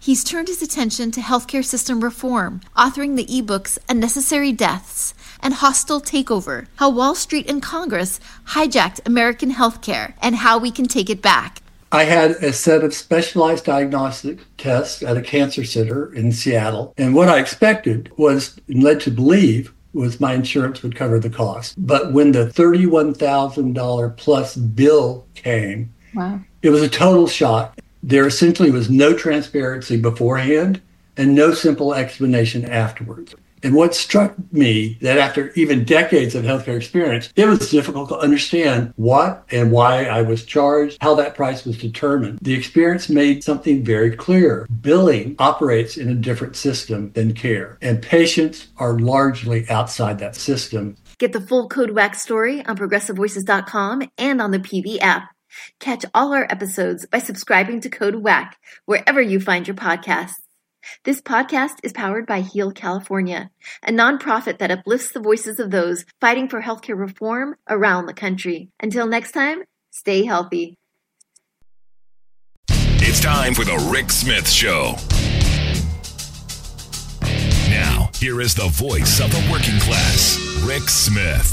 he's turned his attention to healthcare system reform, authoring the ebooks Unnecessary Deaths and Hostile Takeover, How Wall Street and Congress Hijacked American Healthcare and How We Can Take It Back. I had a set of specialized diagnostic tests at a cancer center in Seattle. And what I expected was, and led to believe, was my insurance would cover the cost. But when the $31,000 plus bill came, wow, it was a total shock. There essentially was no transparency beforehand and no simple explanation afterwards. And what struck me, that after even decades of healthcare experience, it was difficult to understand what and why I was charged, how that price was determined. The experience made something very clear. Billing operates in a different system than care, and patients are largely outside that system. Get the full Code WAC story on ProgressiveVoices.com and on the PV app. Catch all our episodes by subscribing to Code WAC wherever you find your podcasts. This podcast is powered by Heal California, a nonprofit that uplifts the voices of those fighting for healthcare reform around the country. Until next time, stay healthy. It's time for the Rick Smith Show. Now, here is the voice of the working class, Rick Smith.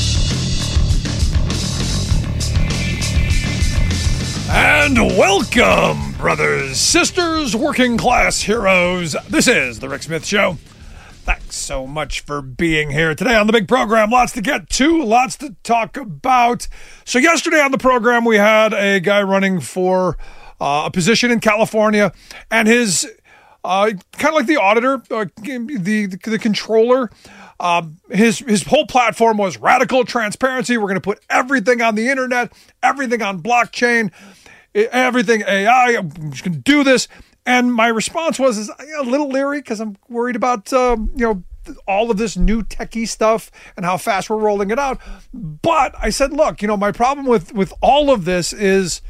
And welcome, brothers, sisters, working class heroes. This is the Rick Smith Show. Thanks so much for being here today on the big program. Lots to get to, lots to talk about. So yesterday on the program, we had a guy running for a position in California, and his kind of like the auditor, the controller. His whole platform was radical transparency. We're going to put everything on the internet, everything on blockchain, everything AI. I'm just going to do this. And my response was a little leery because I'm worried about, all of this new techie stuff and how fast we're rolling it out. But I said, look, my problem with all of this is,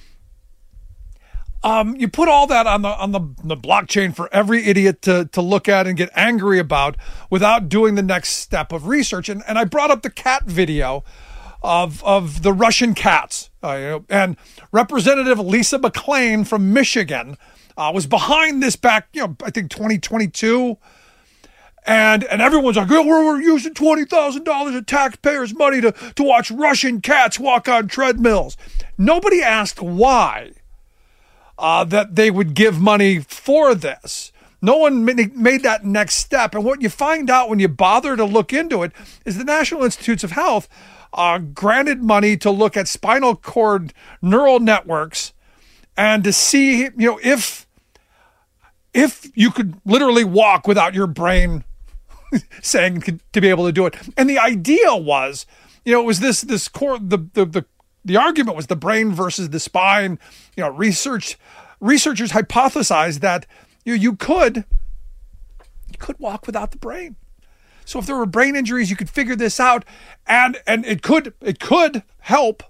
you put all that on the blockchain for every idiot to look at and get angry about without doing the next step of research. And I brought up the cat video of the Russian cats. And Representative Lisa McClain from Michigan was behind this back, I think 2022. And everyone's like, we're using $20,000 of taxpayers' money to watch Russian cats walk on treadmills. Nobody asked why. That they would give money for this. No one made that next step. And what you find out when you bother to look into it is the National Institutes of Health granted money to look at spinal cord neural networks and to see, if you could literally walk without your brain saying to be able to do it. And the idea was, it was this core, the argument was the brain versus the spine. Researchers hypothesized that you could walk without the brain. So if there were brain injuries, you could figure this out, and it could help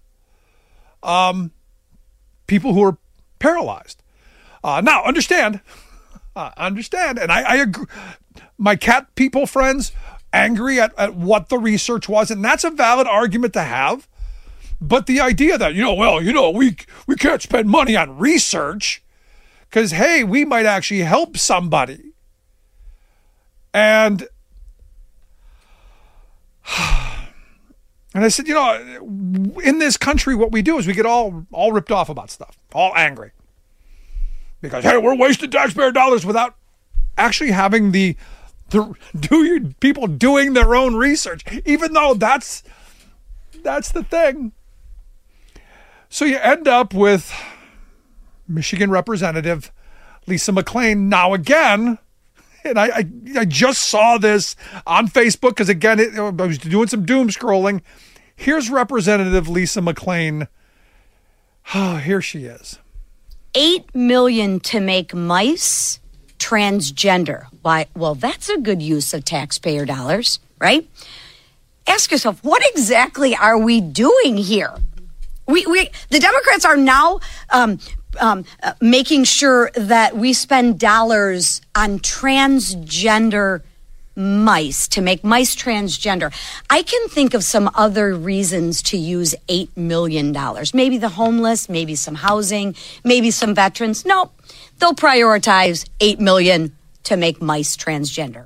people who are paralyzed. Now understand, and I agree. My cat people friends angry at what the research was, and that's a valid argument to have. But the idea that, we can't spend money on research because, hey, we might actually help somebody. And I said, in this country, what we do is we get all ripped off about stuff, all angry. Because, hey, we're wasting taxpayer dollars without actually having the people doing their own research, even though that's the thing. So you end up with Michigan Representative Lisa McClain now again, and I just saw this on Facebook because again I was doing some doom scrolling. Here's Representative Lisa McClain. Oh, here she is. $8 million to make mice transgender. Why? Well, that's a good use of taxpayer dollars, right? Ask yourself, what exactly are we doing here? The Democrats are now making sure that we spend dollars on transgender mice, to make mice transgender. I can think of some other reasons to use $8 million. Maybe the homeless, maybe some housing, maybe some veterans. No, they'll prioritize $8 million to make mice transgender.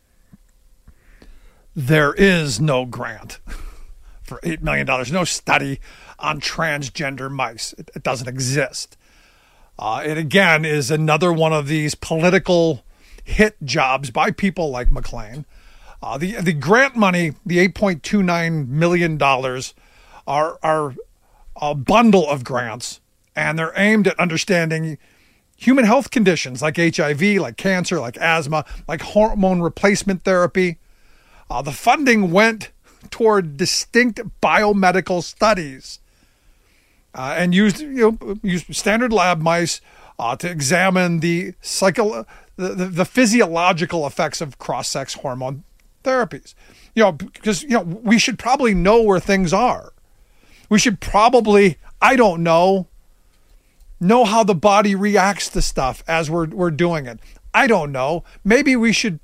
There is no grant for $8 million, no study on transgender mice. It doesn't exist. It again is another one of these political hit jobs by people like McClain. The grant money, the $8.29 million, are a bundle of grants, and they're aimed at understanding human health conditions like HIV, like cancer, like asthma, like hormone replacement therapy. The funding went toward distinct biomedical studies and used standard lab mice to examine the physiological effects of cross-sex hormone therapies. Because we should probably know where things are. We should probably, I don't know how the body reacts to stuff as we're doing it. I don't know. Maybe we should,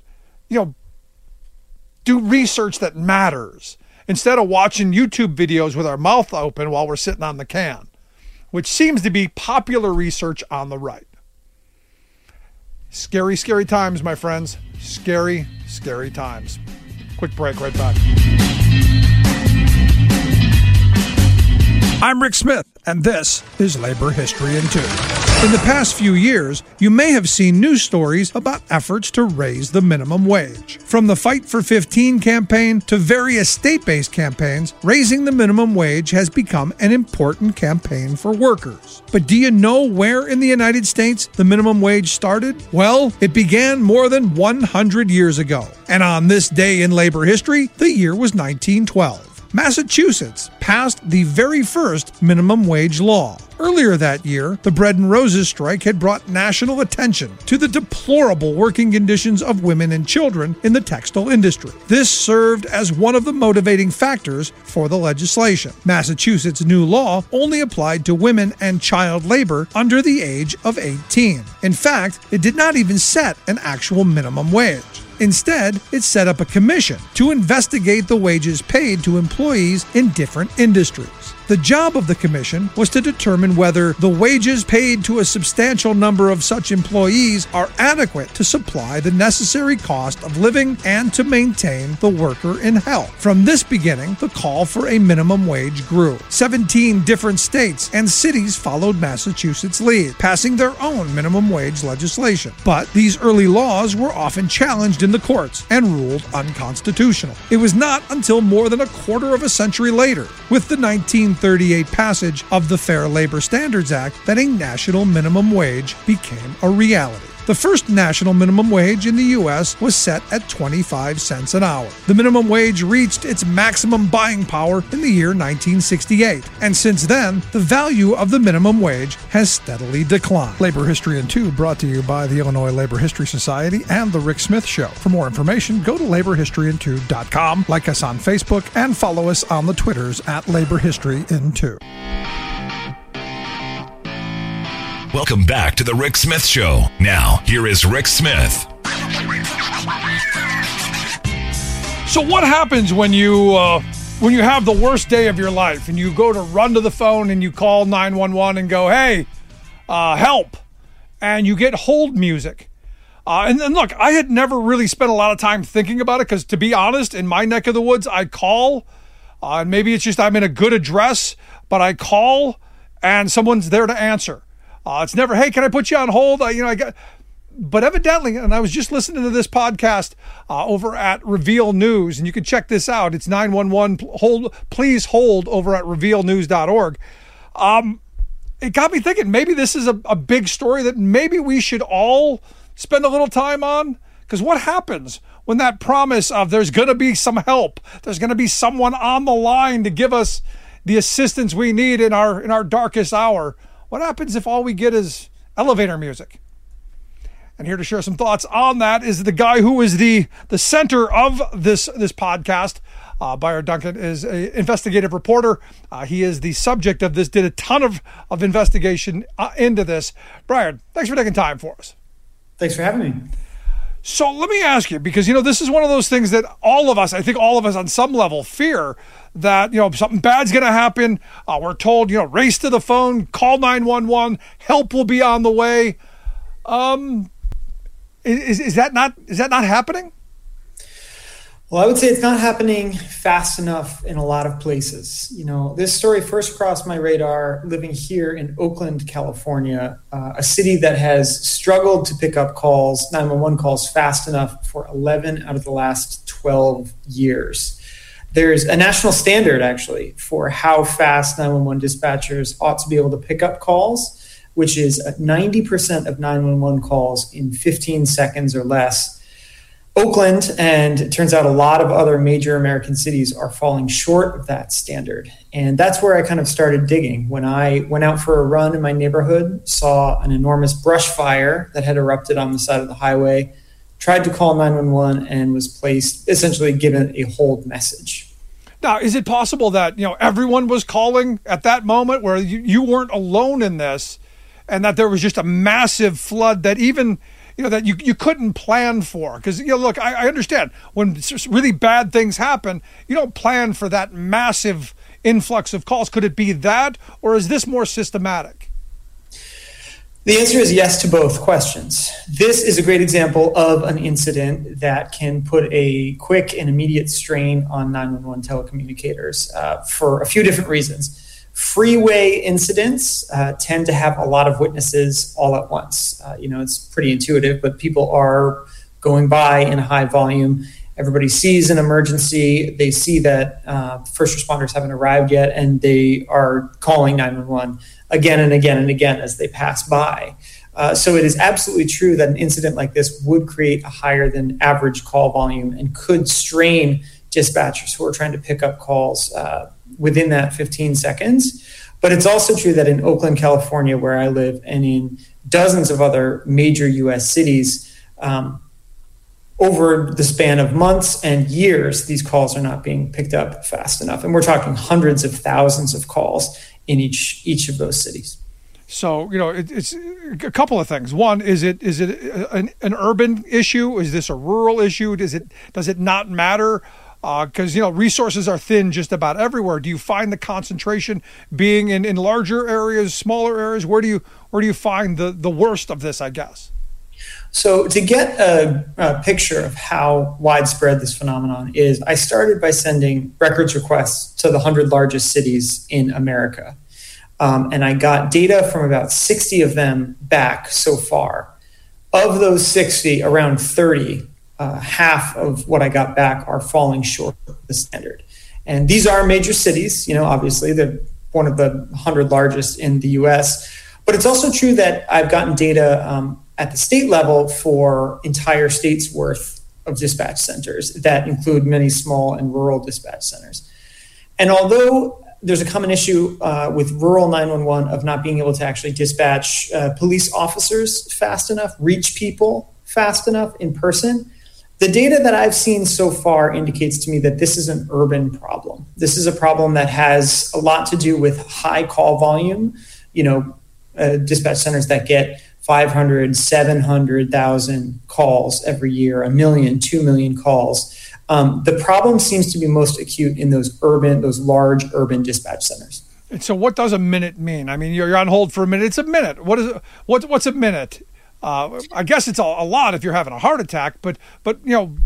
do research that matters instead of watching YouTube videos with our mouth open while we're sitting on the can, which seems to be popular research on the right. Scary, scary times, my friends. Scary, scary times. Quick break, right back. I'm Rick Smith, and this is Labor History in 2. In the past few years, you may have seen news stories about efforts to raise the minimum wage. From the Fight for 15 campaign to various state-based campaigns, raising the minimum wage has become an important campaign for workers. But do you know where in the United States the minimum wage started? Well, it began more than 100 years ago. And on this day in labor history, the year was 1912. Massachusetts passed the very first minimum wage law. Earlier that year, the Bread and Roses strike had brought national attention to the deplorable working conditions of women and children in the textile industry. This served as one of the motivating factors for the legislation. Massachusetts' new law only applied to women and child labor under the age of 18. In fact, it did not even set an actual minimum wage. Instead, it set up a commission to investigate the wages paid to employees in different industries. The job of the commission was to determine whether the wages paid to a substantial number of such employees are adequate to supply the necessary cost of living and to maintain the worker in health. From this beginning, the call for a minimum wage grew. 17 different states and cities followed Massachusetts' lead, passing their own minimum wage legislation. But these early laws were often challenged in the courts and ruled unconstitutional. It was not until more than a quarter of a century later, with the 1938 passage of the Fair Labor Standards Act, that a national minimum wage became a reality. The first national minimum wage in the U.S. was set at 25 cents an hour. The minimum wage reached its maximum buying power in the year 1968, and since then, the value of the minimum wage has steadily declined. Labor History in 2 brought to you by the Illinois Labor History Society and The Rick Smith Show. For more information, go to laborhistoryin2.com, like us on Facebook, and follow us on the Twitters at Labor History in 2. Welcome back to the Rick Smith Show. Now, here is Rick Smith. So what happens when you have the worst day of your life and you go to run to the phone and you call 911 and go, hey, help, and you get hold music? And look, I had never really spent a lot of time thinking about it because, to be honest, in my neck of the woods, I call, and maybe it's just I'm in a good address, but I call and someone's there to answer. It's never, hey, can I put you on hold? But evidently, and I was just listening to this podcast over at Reveal News, and you can check this out. It's 911 please hold over at revealnews.org. It got me thinking, maybe this is a big story that maybe we should all spend a little time on. Because what happens when that promise of there's going to be some help, there's going to be someone on the line to give us the assistance we need in our darkest hour? What happens if all we get is elevator music? And here to share some thoughts on that is the guy who is the center of this podcast. Byard Duncan is an investigative reporter. He is the subject of this, did a ton of investigation into this. Byard, thanks for taking time for us. Thanks for having me. So let me ask you, because, this is one of those things that I think all of us on some level fear that, something bad's going to happen. We're told, race to the phone, call 911, help will be on the way. Is that not happening? Well, I would say it's not happening fast enough in a lot of places. This story first crossed my radar living here in Oakland, California, a city that has struggled to pick up 911 calls fast enough for 11 out of the last 12 years. There's a national standard, actually, for how fast 911 dispatchers ought to be able to pick up calls, which is 90% of 911 calls in 15 seconds or less. Oakland, and it turns out a lot of other major American cities, are falling short of that standard. And that's where I kind of started digging. When I went out for a run in my neighborhood, saw an enormous brush fire that had erupted on the side of the highway, tried to call 911 and was essentially given a hold message. Now, is it possible that, everyone was calling at that moment where you weren't alone in this, and that there was just a massive flood that even that you couldn't plan for? Because, look, I understand when really bad things happen, you don't plan for that massive influx of calls. Could it be that, or is this more systematic? The answer is yes to both questions. This is a great example of an incident that can put a quick and immediate strain on 911 telecommunicators for a few different reasons. Freeway incidents tend to have a lot of witnesses all at once. It's pretty intuitive, but people are going by in a high volume. Everybody sees an emergency. They see that first responders haven't arrived yet, and they are calling 911 again and again and again as they pass by. So it is absolutely true that an incident like this would create a higher than average call volume and could strain dispatchers who are trying to pick up calls within that 15 seconds. But it's also true that in Oakland, California, where I live, and in dozens of other major U.S. cities, over the span of months and years, these calls are not being picked up fast enough. And we're talking hundreds of thousands of calls in each of those cities. So, it's a couple of things. One, is it an urban issue? Is this a rural issue? Does it not matter? Because, resources are thin just about everywhere. Do you find the concentration being in larger areas, smaller areas? Where do you find the worst of this, I guess? So to get a picture of how widespread this phenomenon is, I started by sending records requests to the 100 largest cities in America. And I got data from about 60 of them back so far. Of those 60, around 30, half of what I got back are falling short of the standard. And these are major cities, obviously they're one of the 100 largest in the US. But it's also true that I've gotten data at the state level for entire states worth of dispatch centers that include many small and rural dispatch centers. And although there's a common issue with rural 911 of not being able to actually dispatch police officers fast enough, reach people fast enough in person, the data that I've seen so far indicates to me that this is an urban problem. This is a problem that has a lot to do with high call volume, dispatch centers that get 500, 700,000 calls every year, 1 million, 2 million calls. The problem seems to be most acute in those large urban dispatch centers. And so what does a minute mean? I mean, you're on hold for a minute. It's a minute. What's a minute? I guess it's a lot if you're having a heart attack, but what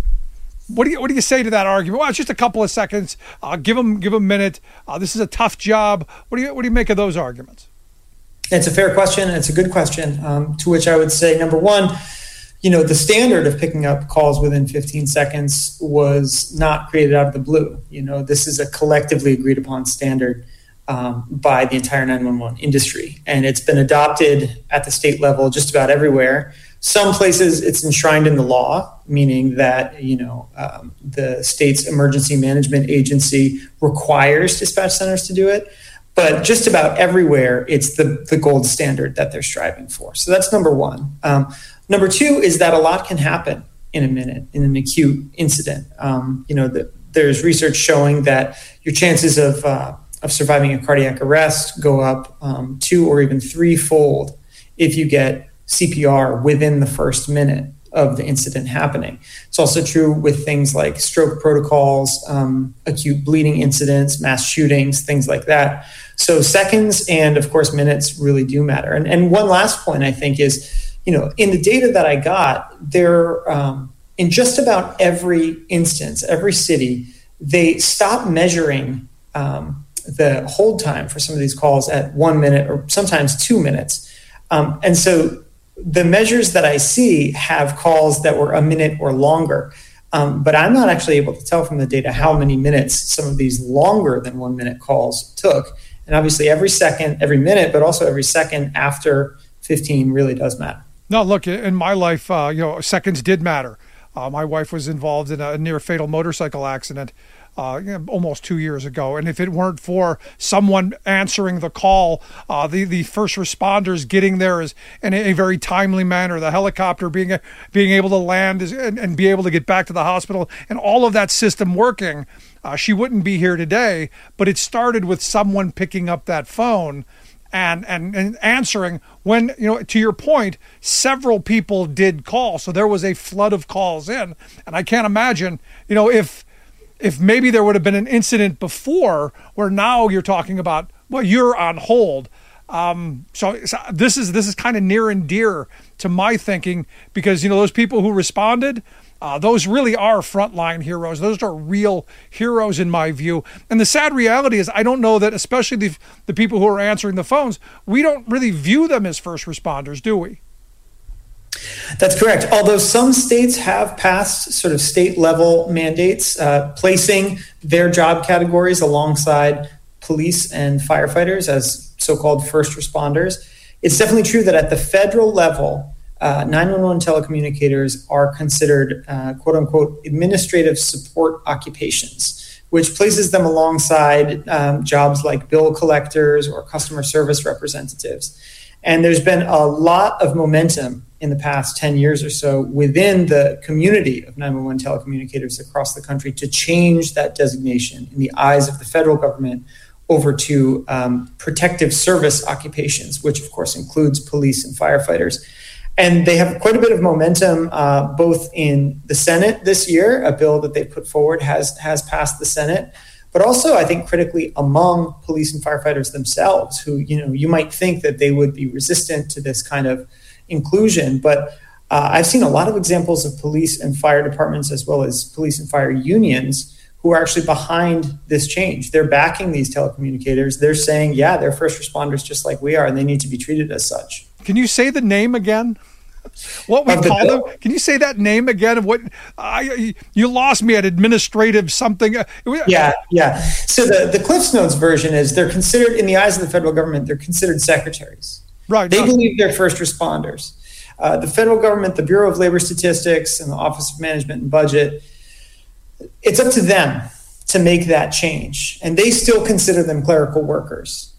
do you say to that argument? Well, it's just a couple of seconds. Give them a minute. This is a tough job. What do you make of those arguments? It's a fair question. It's a good question, to which I would say, number one, the standard of picking up calls within 15 seconds was not created out of the blue. This is a collectively agreed upon standard by the entire 911 industry. And it's been adopted at the state level just about everywhere. Some places it's enshrined in the law, meaning that, the state's emergency management agency requires dispatch centers to do it. But just about everywhere, it's the gold standard that they're striving for. So that's number one. Number two is that a lot can happen in a minute in an acute incident. There's research showing that your chances of surviving a cardiac arrest go up 2 or even 3-fold if you get CPR within the first minute of the incident happening. It's also true with things like stroke protocols, acute bleeding incidents, mass shootings, things like that. So seconds and, of course, minutes really do matter. And one last point, I think, is, in the data that I got, there in just about every instance, every city, they stopped measuring the hold time for some of these calls at 1 minute or sometimes 2 minutes. And so the measures that I see have calls that were a minute or longer. But I'm not actually able to tell from the data how many minutes some of these longer than 1 minute calls took. And obviously every second, every minute, but also every second after 15 really does matter. No, look, in my life, seconds did matter. My wife was involved in a near fatal motorcycle accident almost 2 years ago. And if it weren't for someone answering the call, the first responders getting there is in a very timely manner, the helicopter being able to land and be able to get back to the hospital, and all of that system working, she wouldn't be here today. But it started with someone picking up that phone and answering when, to your point, several people did call. So there was a flood of calls in. And I can't imagine, if maybe there would have been an incident before where now you're talking about, well, you're on hold. So this is kind of near and dear to my thinking, because, those people who responded, those really are frontline heroes. Those are real heroes in my view. And the sad reality is I don't know that, especially the people who are answering the phones, we don't really view them as first responders, do we? That's correct. Although some states have passed sort of state level mandates, placing their job categories alongside police and firefighters as so-called first responders. It's definitely true that at the federal level, 911 telecommunicators are considered quote unquote administrative support occupations, which places them alongside jobs like bill collectors or customer service representatives. And there's been a lot of momentum in the past 10 years or so within the community of 911 telecommunicators across the country to change that designation in the eyes of the federal government over to protective service occupations, which of course includes police and firefighters. And they have quite a bit of momentum, both in the Senate this year. A bill that they put forward has passed the Senate, but also I think critically among police and firefighters themselves, who, you might think that they would be resistant to this kind of inclusion. But I've seen a lot of examples of police and fire departments, as well as police and fire unions, who are actually behind this change. They're backing these telecommunicators. They're saying, yeah, they're first responders just like we are, and they need to be treated as such. Can you say the name again? What we call them? Can you say that name again? Of what you lost me at administrative something? Yeah. So the Cliffs Notes version is they're considered, in the eyes of the federal government, they're considered secretaries. Right. They believe they're first responders. The federal government, the Bureau of Labor Statistics, and the Office of Management and Budget, it's up to them to make that change, and they still consider them clerical workers.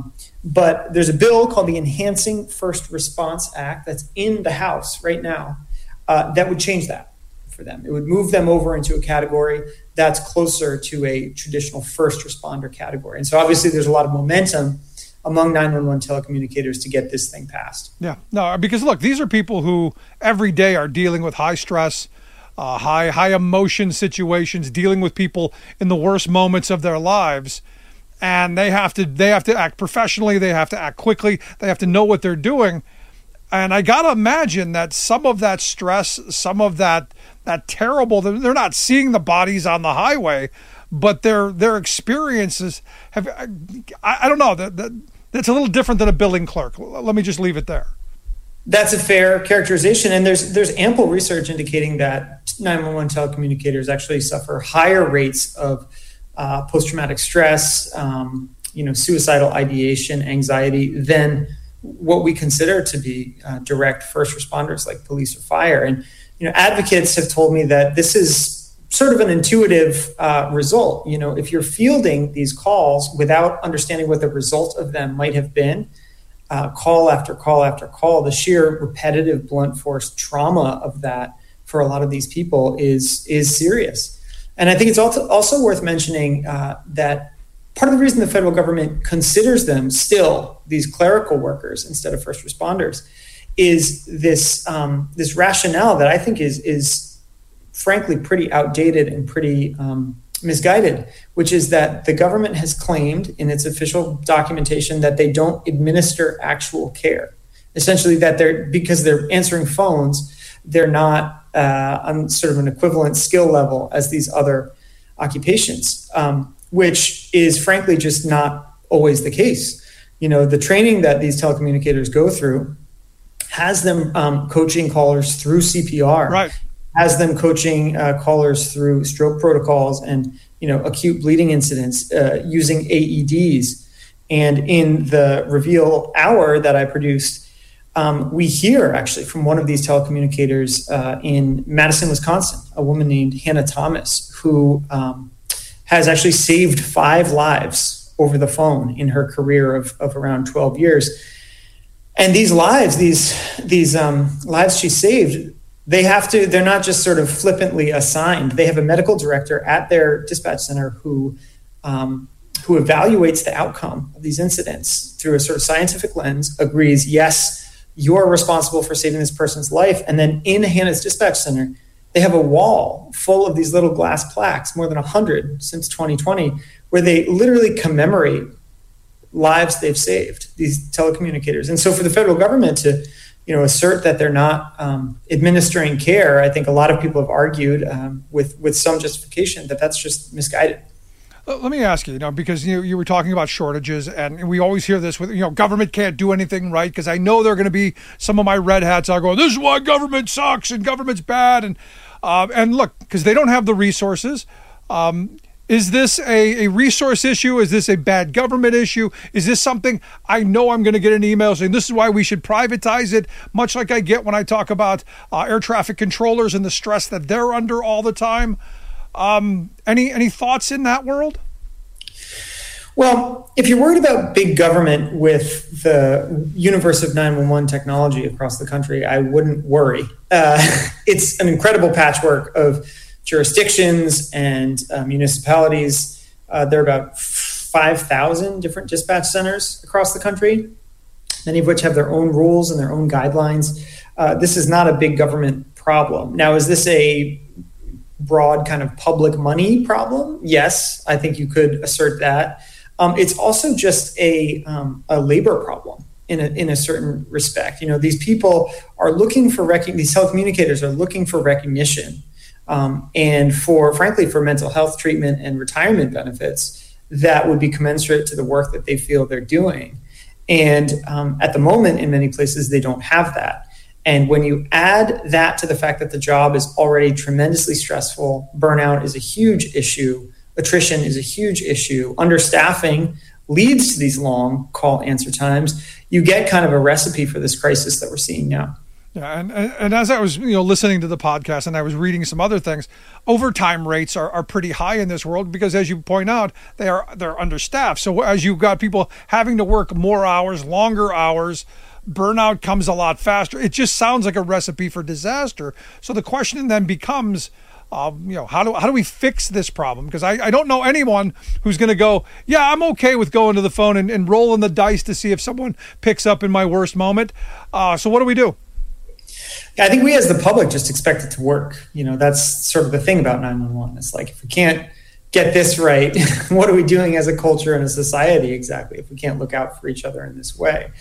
But there's a bill called the Enhancing First Response Act that's in the House right now that would change that for them. It would move them over into a category that's closer to a traditional first responder category. And so obviously there's a lot of momentum among 911 telecommunicators to get this thing passed. Yeah, no, because look, these are people who every day are dealing with high stress, high emotion situations, dealing with people in the worst moments of their lives. And they have to act professionally. They have to act quickly. They have to know what they're doing. And I got to imagine that some of that stress, some of that terrible, they're not seeing the bodies on the highway, but their experiences have, I don't know, that's a little different than a billing clerk. Let me just leave it there. That's a fair characterization. And there's ample research indicating that 911 telecommunicators actually suffer higher rates of post-traumatic stress, suicidal ideation, anxiety, than what we consider to be direct first responders like police or fire. And, advocates have told me that this is sort of an intuitive result. If you're fielding these calls without understanding what the result of them might have been, call after call after call, the sheer repetitive blunt force trauma of that for a lot of these people is serious. And I think it's also worth mentioning that part of the reason the federal government considers them still these clerical workers instead of first responders is this rationale that I think is frankly pretty outdated and pretty misguided, which is that the government has claimed in its official documentation that they don't administer actual care. essentially that because they're answering phones, they're not on sort of an equivalent skill level as these other occupations, which is frankly just not always the case. The training that these telecommunicators go through has them coaching callers through CPR, right, has them coaching callers through stroke protocols and acute bleeding incidents using AEDs. And in the Reveal Hour that I produced, we hear actually from one of these telecommunicators in Madison, Wisconsin, a woman named Hannah Thomas, who has actually saved 5 lives over the phone in her career of around 12 years. And these lives, these lives she saved, they're not just sort of flippantly assigned. They have a medical director at their dispatch center who evaluates the outcome of these incidents through a sort of scientific lens, agrees, yes, you're responsible for saving this person's life. And then in Hannah's dispatch center, they have a wall full of these little glass plaques, more than 100 since 2020, where they literally commemorate lives they've saved, these telecommunicators. And so for the federal government to assert that they're not administering care, I think a lot of people have argued with some justification that that's just misguided. Let me ask you, because you were talking about shortages, and we always hear this with, government can't do anything right, because I know there are going to be some of my red hats out going, this is why government sucks and government's bad. And look, because they don't have the resources. Is this a resource issue? Is this a bad government issue? Is this something I know I'm going to get an email saying this is why we should privatize it, much like I get when I talk about air traffic controllers and the stress that they're under all the time? Any thoughts in that world? Well, if you're worried about big government with the universe of 911 technology across the country, I wouldn't worry. It's an incredible patchwork of jurisdictions and municipalities. There are about 5,000 different dispatch centers across the country, many of which have their own rules and their own guidelines. This is not a big government problem. Now, is this a broad kind of public money problem? Yes, I think you could assert that. It's also just a labor problem in a certain respect. These people are looking for these telecommunicators are looking for recognition, and frankly for mental health treatment and retirement benefits that would be commensurate to the work that they feel they're doing. And at the moment, in many places, they don't have that. And when you add that to the fact that the job is already tremendously stressful, burnout is a huge issue, attrition is a huge issue, understaffing leads to these long call answer times, you get kind of a recipe for this crisis that we're seeing now. Yeah, and as I was listening to the podcast and I was reading some other things, overtime rates are pretty high in this world because, as you point out, they're understaffed. So as you've got people having to work more hours, longer hours, burnout comes a lot faster. It just sounds like a recipe for disaster. So the question then becomes, how do we fix this problem? Because I don't know anyone who's going to go, yeah, I'm okay with going to the phone and rolling the dice to see if someone picks up in my worst moment. So what do we do? I think we as the public just expect it to work. That's sort of the thing about 911. It's like, if we can't get this right, what are we doing as a culture and a society exactly if we can't look out for each other in this way?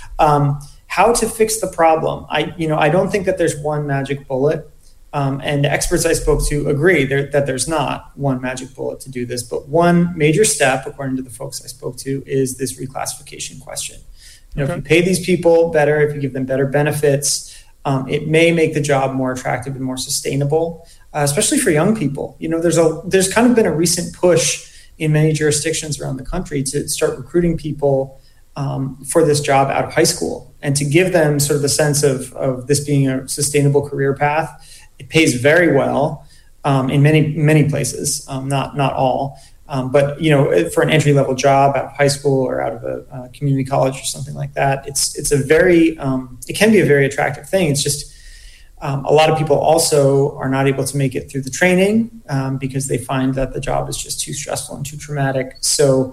How to fix the problem? I don't think that there's one magic bullet. And the experts I spoke to agree that there's not one magic bullet to do this. But one major step, according to the folks I spoke to, is this reclassification question. If you pay these people better, if you give them better benefits, it may make the job more attractive and more sustainable, especially for young people. There's kind of been a recent push in many jurisdictions around the country to start recruiting people for this job out of high school and to give them sort of the sense of this being a sustainable career path. It pays very well in many places, not all. But for an entry level job out of high school or out of a community college or something like that, it's a very it can be a very attractive thing. It's just a lot of people also are not able to make it through the training because they find that the job is just too stressful and too traumatic. So,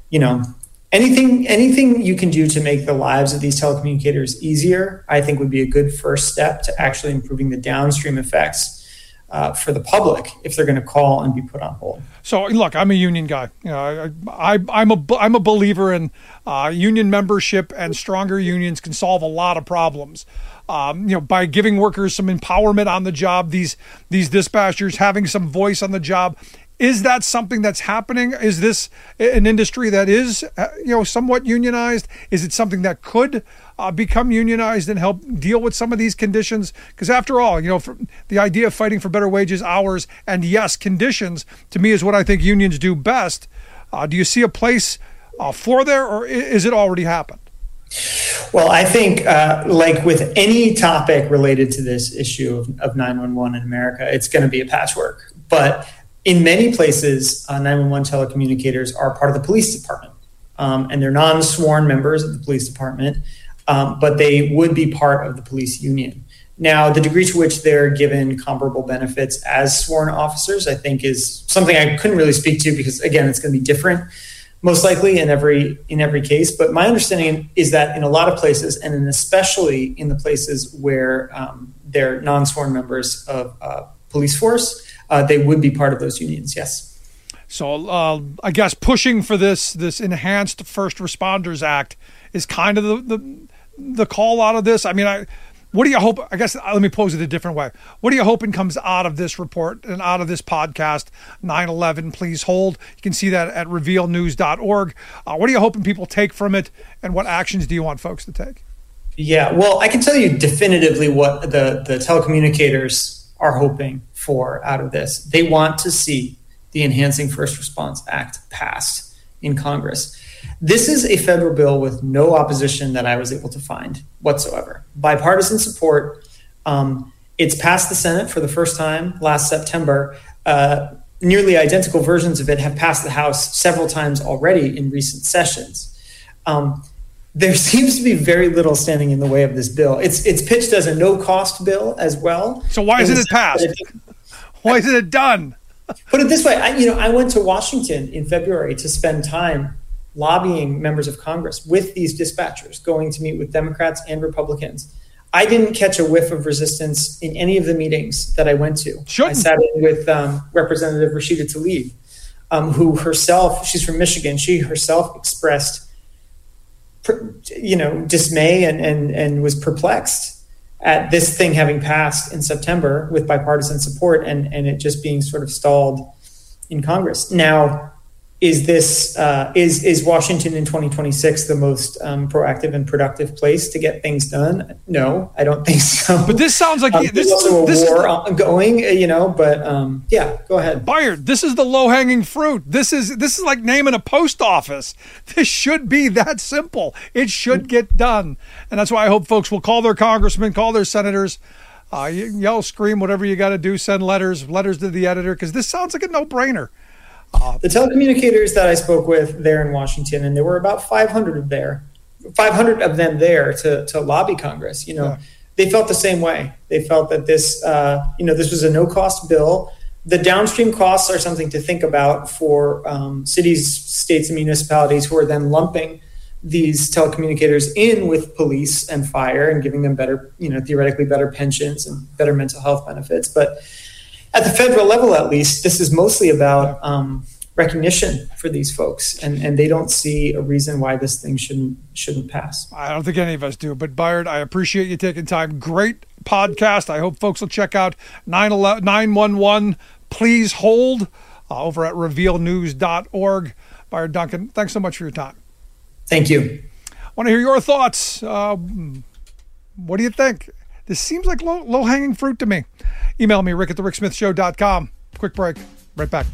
anything you can do to make the lives of these telecommunicators easier, I think would be a good first step to actually improving the downstream effects for the public if they're going to call and be put on hold. So look, I'm a union guy. You know, I'm a believer in union membership, and stronger unions can solve a lot of problems. You know, by giving workers some empowerment on the job, these dispatchers having some voice on the job. Is that something that's happening? Is this an industry that is, somewhat unionized? Is it something that could become unionized and help deal with some of these conditions? Because after all, the idea of fighting for better wages, hours, and yes, conditions, to me is what I think unions do best. Do you see a place for there, or is it already happened? Well, I think like with any topic related to this issue of 911 in America, it's going to be a patchwork. But in many places, 911 telecommunicators are part of the police department, and they're non-sworn members of the police department, but they would be part of the police union. Now, the degree to which they're given comparable benefits as sworn officers, I think, is something I couldn't really speak to because, again, it's going to be different, most likely in every case. But my understanding is that in a lot of places, and especially in the places where they're non-sworn members of police force, they would be part of those unions, yes. So I guess pushing for this enhanced First Responders Act is kind of the call out of this. I mean, what do you hope? I guess let me pose it a different way. What are you hoping comes out of this report and out of this podcast, 9/11, Please Hold? You can see that at revealnews.org. What are you hoping people take from it, and what actions do you want folks to take? Yeah, well, I can tell you definitively what the telecommunicators are hoping for out of this. They want to see the Enhancing First Response Act passed in Congress. This is a federal bill with no opposition that I was able to find whatsoever. Bipartisan support. It's passed the Senate for the first time last September. Nearly identical versions of it have passed the House several times already in recent sessions. There seems to be very little standing in the way of this bill. It's pitched as a no-cost bill as well. So why isn't it passed? Why isn't it done? Put it this way. I went to Washington in February to spend time lobbying members of Congress with these dispatchers, going to meet with Democrats and Republicans. I didn't catch a whiff of resistance in any of the meetings that I went to. I sat in with Representative Rashida Tlaib, who herself, she's from Michigan, she herself expressed dismay and was perplexed at this thing having passed in September with bipartisan support and it just being sort of stalled in Congress. Now, is this is Washington in 2026 the most proactive and productive place to get things done? No, I don't think so. But this sounds like there's also a war ongoing, But yeah, go ahead. Bayard, this is the low-hanging fruit. This is like naming a post office. This should be that simple. It should get done, and that's why I hope folks will call their congressmen, call their senators, yell, scream, whatever you got to do. Send letters to the editor because this sounds like a no-brainer. The telecommunicators that I spoke with there in Washington, and there were about 500 of them there to lobby Congress. They felt the same way. They felt that this was a no-cost bill. The downstream costs are something to think about for cities, states, and municipalities who are then lumping these telecommunicators in with police and fire and giving them better, theoretically better pensions and better mental health benefits. But at the federal level, at least, this is mostly about recognition for these folks, and they don't see a reason why this thing shouldn't pass. I don't think any of us do. But Bayard, I appreciate you taking time. Great podcast. I hope folks will check out 911 Please Hold over at revealnews.org. Bayard Duncan, thanks so much for your time. Thank you. I want to hear your thoughts. What do you think? This seems like low-hanging fruit to me. Email me, rick@thericksmithshow.com. Quick break. Right back.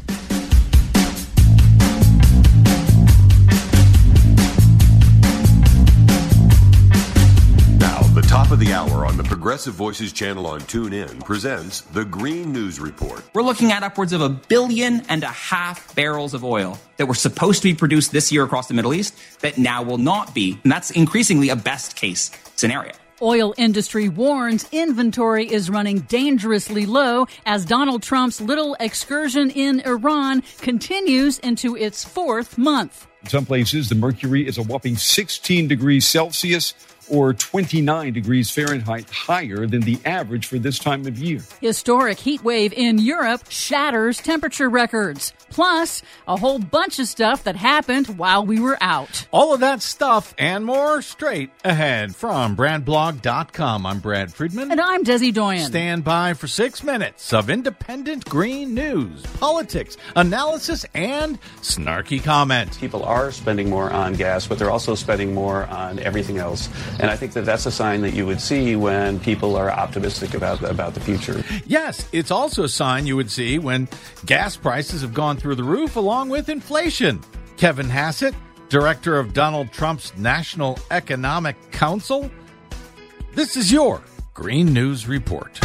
Now, the top of the hour on the Progressive Voices channel on TuneIn presents the Green News Report. We're looking at upwards of 1.5 billion barrels of oil that were supposed to be produced this year across the Middle East that now will not be. And that's increasingly a best-case scenario. Oil industry warns inventory is running dangerously low as Donald Trump's little excursion in Iran continues into its 4th month. In some places, the mercury is a whopping 16 degrees Celsius or 29 degrees Fahrenheit higher than the average for this time of year. Historic heat wave in Europe shatters temperature records. Plus, a whole bunch of stuff that happened while we were out. All of that stuff and more straight ahead from BradBlog.com. I'm Brad Friedman. And I'm Desi Doyen. Stand by for 6 minutes of independent green news, politics, analysis, and snarky comment. People are spending more on gas, but they're also spending more on everything else. And I think that that's a sign that you would see when people are optimistic about the future. Yes, it's also a sign you would see when gas prices have gone through the roof along with inflation. Kevin Hassett, director of Donald Trump's National Economic Council. This is your Green News Report.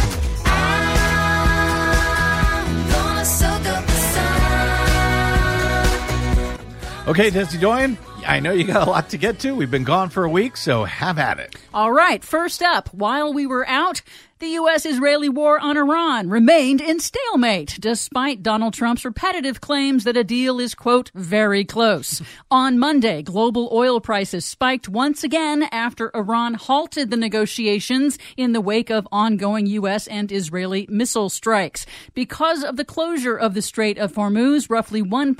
Okay, Desi Doyen, I know you got a lot to get to. We've been gone for a week, so have at it. All right, first up, while we were out, the U.S.-Israeli war on Iran remained in stalemate, despite Donald Trump's repetitive claims that a deal is, quote, very close. On Monday, global oil prices spiked once again after Iran halted the negotiations in the wake of ongoing U.S. and Israeli missile strikes. Because of the closure of the Strait of Hormuz, roughly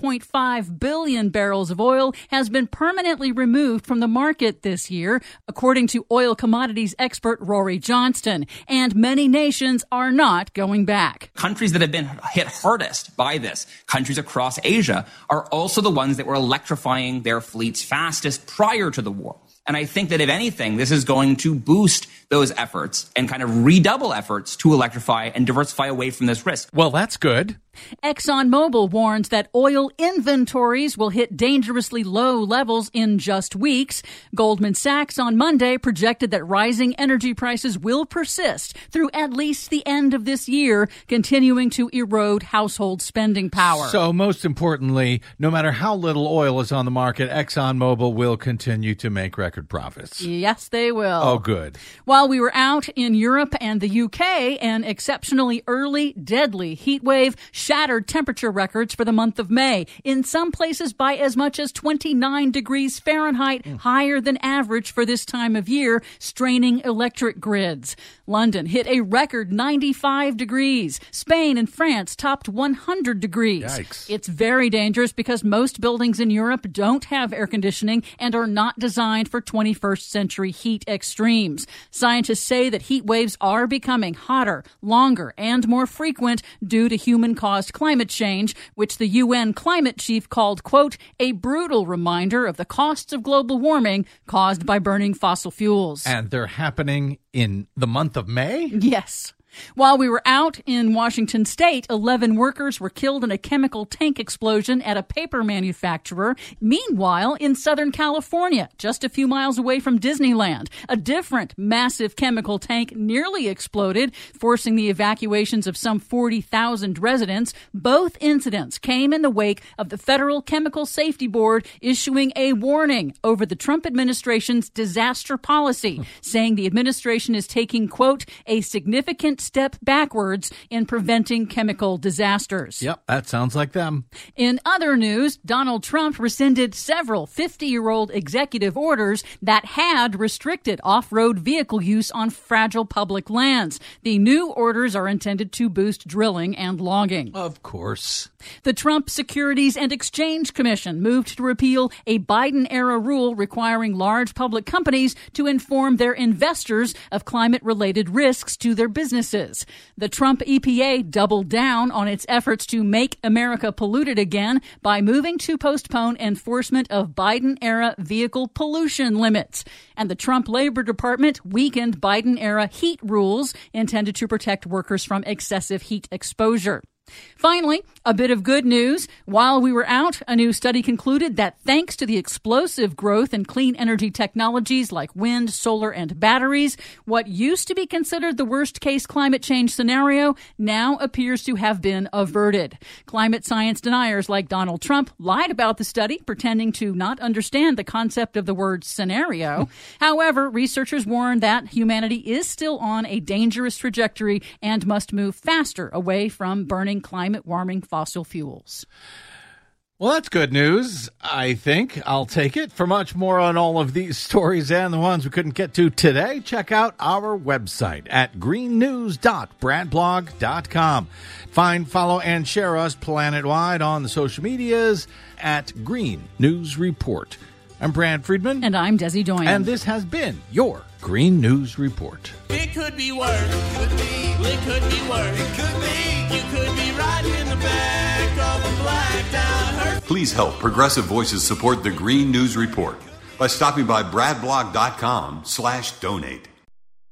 1.5 billion barrels of oil has been permanently removed from the market this year, according to oil commodities expert Rory Johnston. And many nations are not going back. Countries that have been hit hardest by this, countries across Asia, are also the ones that were electrifying their fleets fastest prior to the war. And I think that if anything, this is going to boost those efforts and kind of redouble efforts to electrify and diversify away from this risk. Well, that's good. ExxonMobil warns that oil inventories will hit dangerously low levels in just weeks. Goldman Sachs on Monday projected that rising energy prices will persist through at least the end of this year, continuing to erode household spending power. So most importantly, no matter how little oil is on the market, ExxonMobil will continue to make record profits. Yes, they will. Oh, good. While we were out in Europe and the UK, an exceptionally early, deadly heat wave shattered temperature records for the month of May, in some places by as much as 29 degrees Fahrenheit, higher than average for this time of year, straining electric grids. London hit a record 95 degrees. Spain and France topped 100 degrees. Yikes. It's very dangerous because most buildings in Europe don't have air conditioning and are not designed for 21st century heat extremes. Scientists say that heat waves are becoming hotter, longer, and more frequent due to human-caused climate change, which the UN climate chief called, quote, a brutal reminder of the costs of global warming caused by burning fossil fuels. And they're happening in the month of May? Yes. While we were out in Washington state, 11 workers were killed in a chemical tank explosion at a paper manufacturer. Meanwhile, in Southern California, just a few miles away from Disneyland, a different massive chemical tank nearly exploded, forcing the evacuations of some 40,000 residents. Both incidents came in the wake of the Federal Chemical Safety Board issuing a warning over the Trump administration's disaster policy, saying the administration is taking, quote, a significant step backwards in preventing chemical disasters. Yep, that sounds like them. In other news, Donald Trump rescinded several 50-year-old executive orders that had restricted off-road vehicle use on fragile public lands. The new orders are intended to boost drilling and logging. Of course. The Trump Securities and Exchange Commission moved to repeal a Biden-era rule requiring large public companies to inform their investors of climate-related risks to their businesses. The Trump EPA doubled down on its efforts to make America polluted again by moving to postpone enforcement of Biden-era vehicle pollution limits. And the Trump Labor Department weakened Biden-era heat rules intended to protect workers from excessive heat exposure. Finally, a bit of good news. While we were out, a new study concluded that thanks to the explosive growth in clean energy technologies like wind, solar, and batteries, what used to be considered the worst-case climate change scenario now appears to have been averted. Climate science deniers like Donald Trump lied about the study, pretending to not understand the concept of the word scenario. However, researchers warn that humanity is still on a dangerous trajectory and must move faster away from burning climate-warming fossil fuels. Well, that's good news, I think. I'll take it. For much more on all of these stories and the ones we couldn't get to today, check out our website at greennews.bradblog.com. Find, follow, and share us planet-wide on the social medias at Green News Report. I'm Brad Friedman. And I'm Desi Doyen. And this has been your Green News Report. It could be worse. It could be worse. It could be. You could be riding in the back of a blacked out hearse. Please help Progressive Voices support the Green News Report by stopping by bradblog.com/donate.